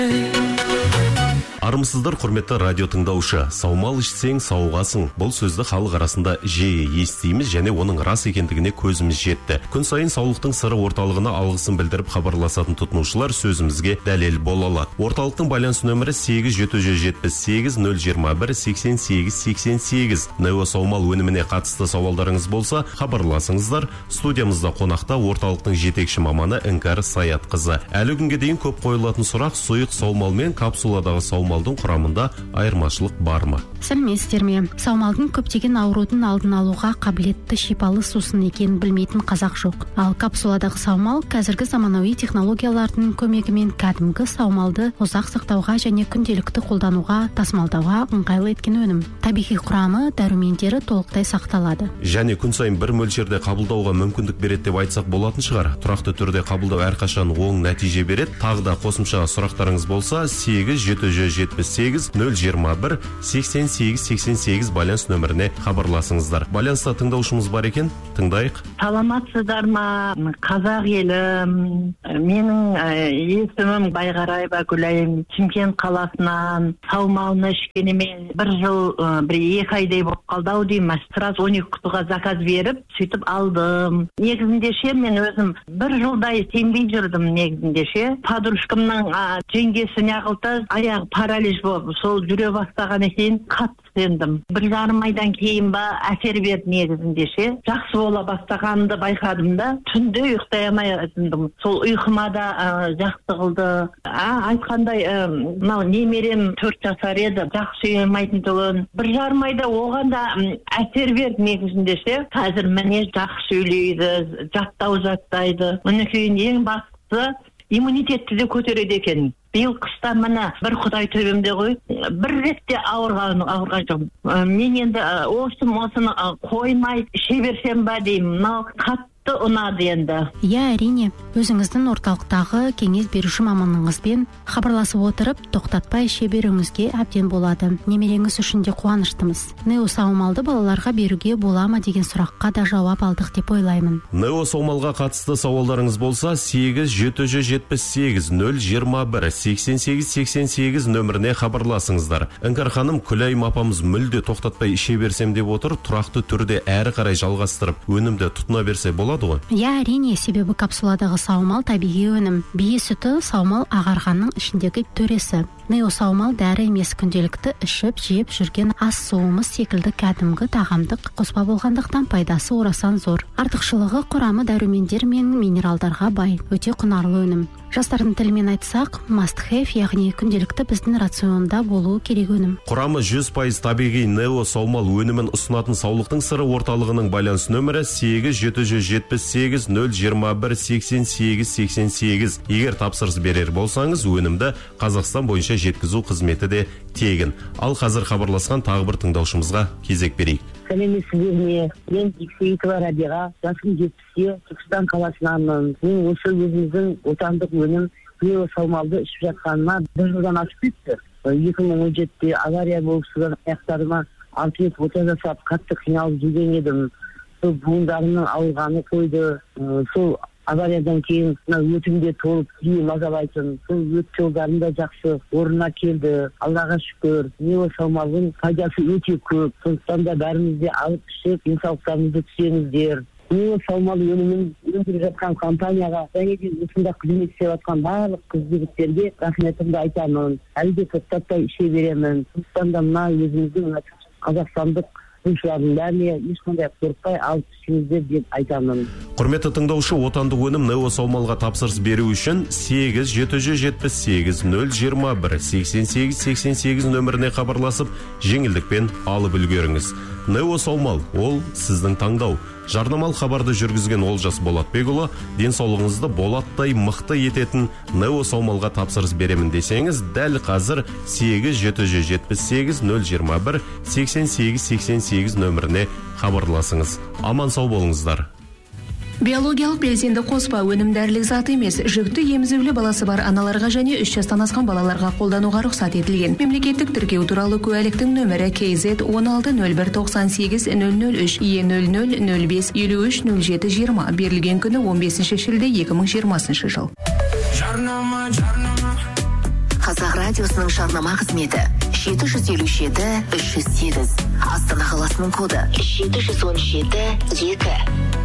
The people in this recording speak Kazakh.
Армысыздар, құрметті радио тыңдаушы. Саумал ішсең сауығасың. Бұл сөзді халық арасында жиі естиміз, және оның рас екендігіне көзіміз жетті. Күн сайын саулықтың сыры орталығына алғысын білдіріп хабарласатын тұтынушылар сөзімізге дәлел бола алады. Орталықтың байланыс нөмірі 8778-021-88-88. Нео Саумал өніміне қатысты сауалдарыңыз болса, хабарласыңыздар. Студиямызда қонақта орталықтың жетекші маманы Іңкәр Саятқызы. Әлі күнге дейін көп қойылатын сұрақ: сұйық саумал мен капсуладағы саумалдың құрамында айырмашылық бар ма? Сәлеметсіздер ме? Саумалдың көптеген аурудың алдын алуға қабілетті шипалы сусын екенін білмейтін қазақ жоқ. Ал капсуладағы саумал қазіргі заманауи технологиялардың көмегімен кәдімгі саумалды ұзақ сақтауға және күнделікті қолдануға, тасымалдауға ыңғайлы еткен өнім. Табиғи құрамы, дәрумендері толықтай сақталады. Және күн сайын бір мөлшерде қабылдауға мүмкіндік береді деп айтсақ болатын шығар. Тұрақты түрде қабылдау әрқашан оң нәтиже береді. Тағы да қосымша сұрақтарыңыз болса, 8778-021-88-88 байланыс нөміріне хабарласыңыздар. Байланыста тыңдаушымыз бар екен, тыңдайық. Саламатсыздар ма, қазақ елім? Менің есімім Байғараева Гүлайым. Шымкент қаласынан. Саумалны ішкеніме бір жыл, бір 2 айдай болып қалды-ау деймін. Сразу 12 құтыға заказ беріп, сөйтіп алдым. Негізінде мен өзім бір жылдай сенбей жүрдім негізінде Подружкамның жеңгесі неғылды, аяғы паралич болып, сол жүре бастаған екен, қатты сендім. 1,5 айдан кейін ба әсер берді негізінде Жақсы бола бастағанды байқадым да, түнде ұйықтай алмай жатырдым. Сол ұйқыма да жақсы қылды. Айтқандай, мынау немерем 4 жасар еді, жақсы үйелмейтін тұғын. 1,5 айда оған да әсер берді негізінде Қазір міне жақсы сөйлейді, жаттайды. Мінекейін ең бастысы иммунитетті де көтереді екен. Биыл қыста мына бір Құдай төбемде ғой, бір ретте ауырған жоқ. Мен енді осыны қоймай іше берсем ба деймін. Мынау қатты ұнады енді. Әрине, өзіңіздің орталықтағы кеңес беруші маманыңызбен хабарласып отырып, тоқтатпай іше беруіңізге әбден болады. Немереңіз үшін де қуаныштымыз. Нео саумалды балаларға беруге бола ма деген сұраққа да жауап алдық деп ойлаймын. Нео саумалға қатысты сауалдарыңыз болса, 8778-021-88-88 нөміріне хабарласыңыздар. Іңкәр ханым, Күлайым апамыз мүлде тоқтатпай іше берсем деп отыр, тұрақты түрде әрі қарай жалғастырып, өнімді тұтына берсе болады ғой? Әрине, себебі капсуладағы саумал табиғи өнім. Бие сүті саумал ағарғанның ішіндегі төресі. Нео саумал дәрі емес, күнделікті ішіп, жеп жүрген ас суымыз секілді кәдімгі тағамдық қоспа болғандықтан пайдасы орасан зор. Артықшылығы құрамы дәрумендер мен минералдарға бай, өте құнарлы өнім. Жастардың тілімен айтсақ, must have, яғни күнделікті біздің рационда болуы керек өнім. Құрамы 100% табиғи Нео саумал өнімін ұсынатын саулықтың сыры орталығының байланыс нөмірі 8778-021-88-88. Егер тапсырыс берер болсаңыз, өнімді Қазақстан бойынша жеткізу қызметі де тегін. Ал қазір хабарласқан тағы бір тыңдаушымызға кезек берейік. Сәлеметсіздер ме? Мен Иксейтова Рабиға, жасым 70-те, Түркістан қаласынанмын. Мен осы өзіміздің отандық өнім Нео саумалды ішіп жатқаныма 1 жылдан асып кетті. 2017-те авария болып сырған аяқтарыма 6 рет ота жасап, қатты қиналып жүрген едім. Сол буындарымның ауырғаны қойды. Сол авариядан кейін өтімде толып жиі мазалайтын. Сол өт жолдарым да жақсы орнына келді. Аллаға шүкір. Нео саумалдың пайдасы өте көп. Сондықтан да бәрімізде алып ішіп, денсаулықтарыңызды түсеңіздер. Нео саумал өнімін өндіріп жатқан компанияға және де осында қызмет істеп жатқан барлық қыз-жігіттерге рахметімді айтамын. Әлі де тоқтатпай іше беремін. Сондықтан да мына өзіміздің қазақстандық тұтынушылардың бәріне ешқандай қорықпай алып ішіңіздер деп айтамын. Құрметті тыңдаушы, отандық өнім Нео саумалға тапсырыс беру үшін 8778-021-88-88 нөміріне хабарласып, жеңілдікпен алып үлгеріңіз. Нео саумал, ол сіздің таңдау. Жарнамалық хабарды жүргізген Олжас Болатбекұлы, денсаулығыңызды болаттай мықты ететін Нео саумалға тапсырыс беремін десеңіз, дәл қазір 8778-021-88-88 нөміріне хабарласыңыз. Аман сау болыңыздар. Биологиялық белсенді қоспа өнім дәрілік зат емес, жүкті емізулі баласы бар аналарға және 3 жастан асқан балаларға қолдануға рұқсат етілген. Мемлекеттік тіркеу туралы куәліктің нөмірі KZ 16-01-98-003 E00-05-53-07-20 берілген күні 15 шілде 2020 жыл. Қазақ радиосының жарнама қызметі 757-308. Астана қаласының коды 717-2.